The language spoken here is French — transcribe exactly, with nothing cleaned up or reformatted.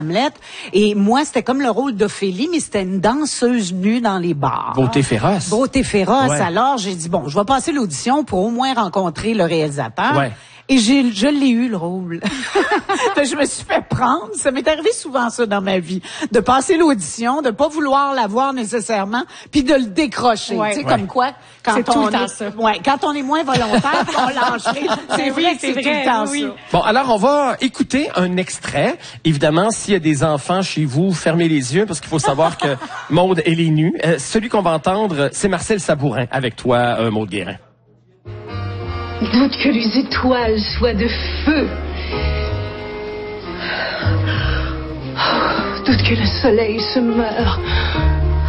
Hamlet. Et moi, c'était comme le rôle d'Ophélie, mais c'était une danseuse nue dans les bars. Beauté féroce. Beauté féroce. Ouais. Alors, j'ai dit, bon, je vais passer l'audition pour au moins rencontrer le réalisateur. Ouais. Et j'ai, je l'ai eu, le rôle. Je me suis fait prendre. Ça m'est arrivé souvent, ça, dans ma vie. De passer l'audition, de pas vouloir la voir nécessairement, puis de le décrocher. Ouais. Tu sais, Ouais. comme quoi, quand C'est tout on le temps est, ça. ouais, quand on est moins volontaire, on lâche les- C'est Oui, vrai que c'est c'est tout vrai, le temps oui. ça. Bon, alors on va écouter un extrait. Évidemment, s'il y a des enfants chez vous, fermez les yeux parce qu'il faut savoir que Maude, elle est nue. Euh, celui qu'on va entendre, c'est Marcel Sabourin avec toi, euh, Maude Guérin. Doute que les étoiles soient de feu. Doute que le soleil se meurt.